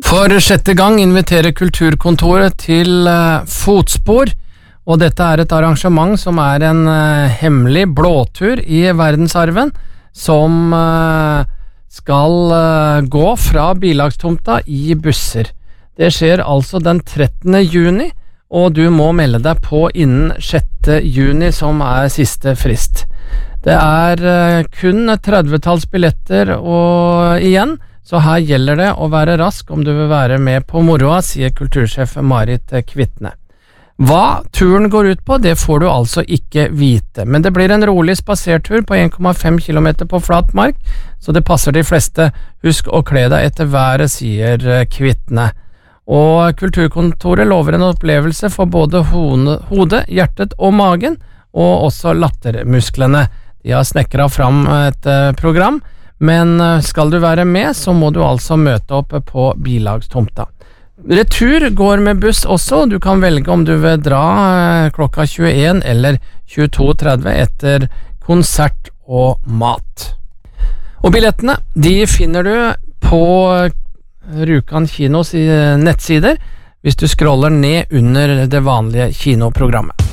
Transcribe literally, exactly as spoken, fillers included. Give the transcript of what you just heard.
For sjette gang inviterer Kulturkontoret til uh, Fotspor, og dette er et arrangement som er en uh, hemmelig blåtur i verdensarven, som uh, skal uh, gå fra bilagstomta i busser. Det skjer altså den trettende juni, og du må melde deg på innen sjette juni, som er siste frist. Det er uh, kun trettitalls billetter og igjen, så her gjelder det å være rask om du vil være med på moroa, sier kultursjef Marit Kvitne. Hva turen går ut på, det får du altså ikke vite, men det blir en rolig spasertur på en komma fem kilometer på flat mark, så det passer de fleste. Husk å kle deg etter været, sier Kvitne. Og Kulturkontoret lover en opplevelse for både hodet, hjertet og magen, og også lattermusklene. De har snekret fram et program, men skal du være med, så må du altså møte opp på bilagstomta. Retur går med buss også, du kan velge om du vil dra klokka tjueen eller tjueto tretti etter konsert og mat. Og billettene, de finner du på Rjukan kinos nettsider hvis du scroller ned under det vanlige kinoprogrammet.